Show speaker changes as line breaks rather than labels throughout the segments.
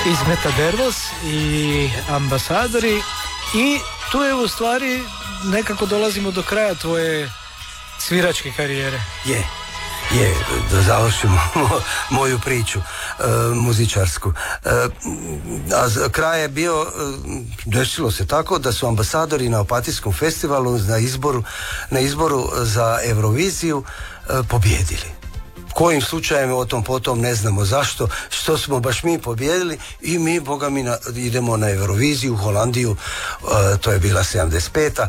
iz Metadervos i Ambasadori, i tu je u stvari nekako dolazimo do kraja tvoje sviračke karijere.
Je, da završimo moju priču muzičarsku. A kraj je bio, desilo se tako da su Ambasadori na Opatijskom festivalu na izboru za Euroviziju pobjedili. Kojim slučajem o tom potom ne znamo zašto, što smo baš mi pobjedili, i mi, boga mi, idemo na Euroviziju u Holandiju, to je bila 75.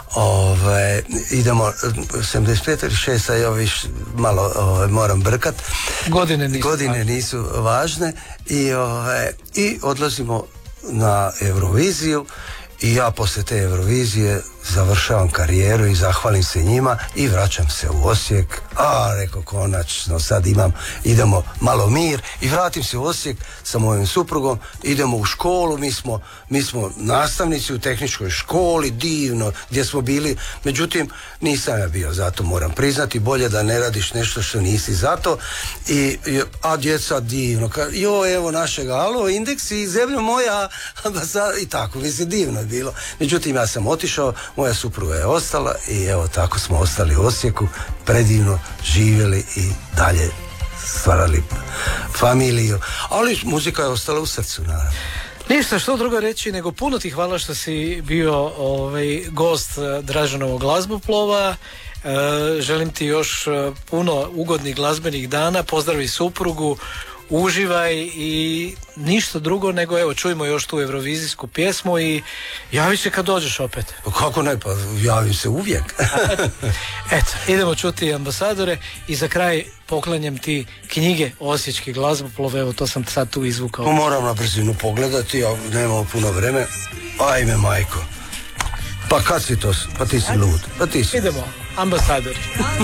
Idemo 75 ili 6, ja viš malo moram brkat. Godine nisu važne i odlazimo na Euroviziju, i ja poslije te Eurovizije završavam karijeru i zahvalim se njima i vraćam se u Osijek. Rekao, konačno sad idemo malo mir, i vratim se u Osijek sa mojom suprugom, idemo u školu, mi smo nastavnici u tehničkoj školi, divno, gdje smo bili, međutim nisam ja bio zato, moram priznati, bolje da ne radiš nešto što nisi zato, a djeca divno, evo našega, alo, Indeksi, zemljo moja, i tako, mislim, divno je bilo. Međutim, ja sam otišao, moja supruga je ostala i evo tako smo ostali u Osijeku, predivno živjeli i dalje stvarali familiju, ali muzika je ostala u srcu, naravno.
Ništa, što drugo reći nego puno ti hvala što si bio gost Draženovog glazboplova. Želim ti još puno ugodnih glazbenih dana, pozdravi suprugu, uživaj i ništa drugo nego evo čujmo još tu eurovizijsku pjesmu i javi se kad dođeš opet.
Kako ne, pa javim se uvijek.
Eto, idemo čuti Ambasadore i za kraj poklanjam ti knjige Osječki glazboplov, evo to sam sad tu izvukao.
Moram na brzinu pogledati, a nemamo puno vreme. Ajme majko. Pa kad si to? Pa ti si lud.
Idemo, Ambasadori.